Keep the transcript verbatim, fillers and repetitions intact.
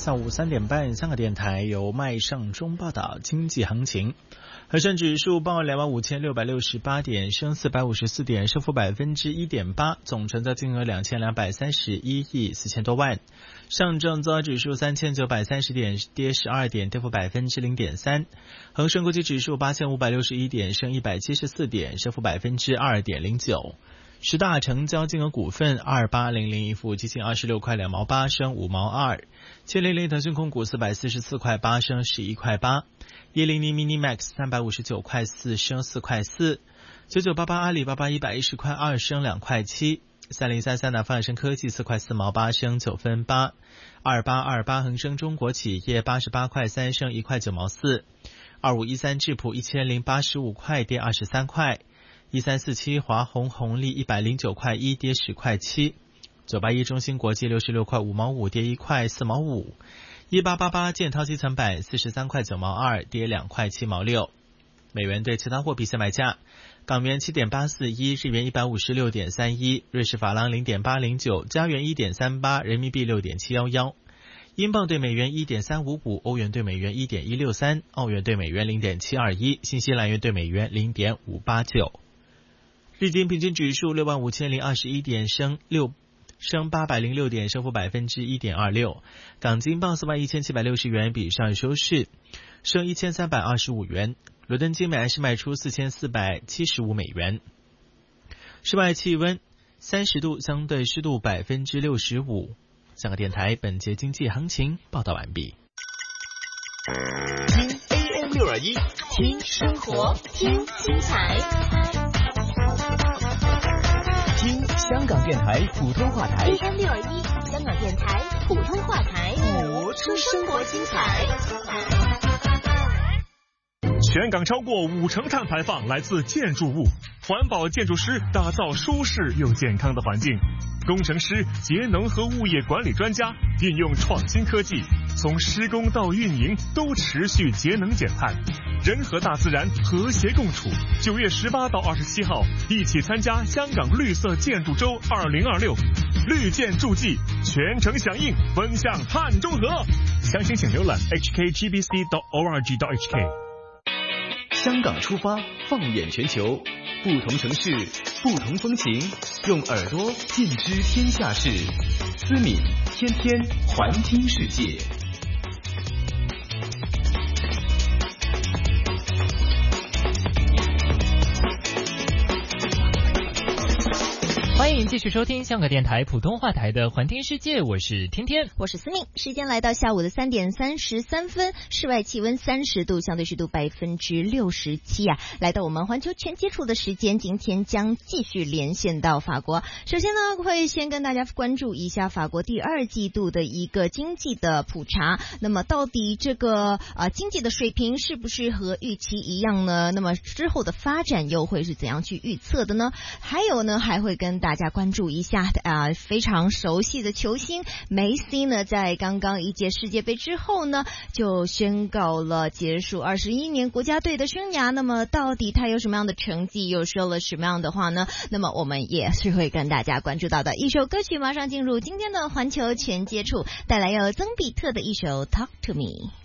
下午三点半，香港电台由麦尚中报道经济行情。恒生指数报两万五千六百六十八点，升四百五十四点，升幅百分之一点八，总成交金额两千两百三十一亿四千多万。上证综合指数三千九百三十点，跌十二点，跌幅百分之零点三。恒生国际指数八千五百六十一点，升一百七十四点，升幅百分之二点零九。十大成交金额股份二八零零一富基金二十六块两毛八，升五毛二。七零零腾讯控股四百四十四块八，升十一块八。一零零 Minimax 三百五十九块四，升四块四。九九八八阿里巴巴一百一十块二，升两块七。三零三三南方恒生科技四块四毛八，升九分八。二八二八恒生中国企业八十八块三，升一块九毛四。二五一三智普一千零八十五块，跌二十三块。一三四七华虹红利一百零九块一，跌十块七。九八一中芯国际六十六块五毛五，跌一块四毛五。一八八八建滔基层板四十三块九毛二，跌两块七毛六。美元对其他货币现买价：港元七点八四一，日元一百五十六点三一，瑞士法郎零点八零九，加元一点三八，人民币六点七一一。英镑对美元一点三五五，欧元对美元一点一六三，澳元对美元零点七二一，新西兰元对美元零点五八九。日经平均指数六万五千零二十一点，升六升八百零六点，升幅百分之一点二六。港金报四万一千七百六十元，比上日收市升一千三百二十五元。伦敦金每安士卖出四千四百七十五美元。室外气温三十度，相对湿度百分之六十五。香港电台本节经济行情报道完毕。 听 A M 六二一，听生活，听精彩。听香港电台普通话台 A M 六二一，香港电台普通话台， 活出生活精彩。 全港超过五成碳排放来自建筑物，环保建筑师打造舒适又健康的环境，工程师、节能和物业管理专家运用创新科技，从施工到运营都持续节能减碳，人和大自然和谐共处。九月十八到二十七号，一起参加香港绿色建筑周二零二六，绿建筑季，全程响应，奔向碳中和。详情请浏览 h k g b c dot org dot h k。 香港出发，放眼全球，不同城市，不同风情，用耳朵尽知天下事。思敏天天环听世界。 欢迎继续收听香港电台普通话台的环听世界，我是天天， 我是思敏。时间来到下午的三点三十三分，室外气温三十度，相对湿度百分之六十七啊。来到我们环球全接触的时间，今天将继续连线到法国。首先呢，会先跟大家关注一下法国第二季度的一个经济的普查。那么到底这个呃经济的水平是不是和预期一样呢？那么之后的发展又会是怎样去预测的呢？还有呢，还会跟大家关注一下啊、呃，非常熟悉的球星梅西呢，在刚刚一届世界杯之后呢，就宣告了结束二十一年国家队的生涯。那么到底他有什么样的成绩，又说了什么样的话呢？那么我们也是会跟大家关注到的。一首歌曲马上进入今天的环球全接触，带来由曾比特的一首 Talk to Me。